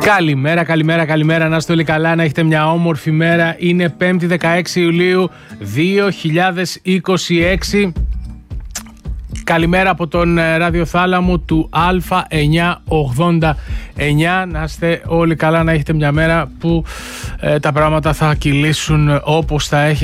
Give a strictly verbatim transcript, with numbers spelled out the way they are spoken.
Καλημέρα, καλημέρα, καλημέρα. Να είστε όλοι καλά, να έχετε μια όμορφη μέρα. Είναι πέμπτη δεκαέξι Ιουλίου δύο χιλιάδες είκοσι έξι. Καλημέρα από τον ραδιοθάλαμο του Α εννιακόσια ογδόντα εννιά. Να είστε όλοι καλά, να έχετε μια μέρα που ε, τα πράγματα θα κυλήσουν όπως θα έχει